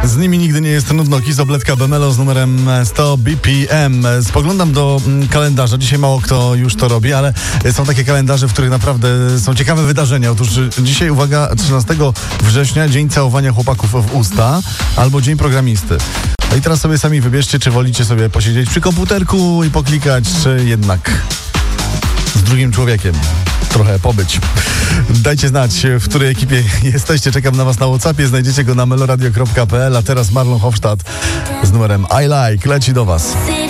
Z nimi nigdy nie jest nudno. Kiss Obletka Bemelo z numerem 100 BPM. Spoglądam do kalendarza. Dzisiaj mało kto już to robi, ale są takie kalendarze, w których naprawdę są ciekawe wydarzenia. Otóż dzisiaj, uwaga, 13 września, dzień całowania chłopaków w usta albo dzień programisty. No i teraz sobie sami wybierzcie, czy wolicie sobie posiedzieć przy komputerku i poklikać, czy jednak z drugim człowiekiem trochę pobyć. Dajcie znać, w której ekipie jesteście. Czekam na was na WhatsAppie. Znajdziecie go na meloradio.pl. A teraz Marlon Hofstadt z numerem I Like leci do was.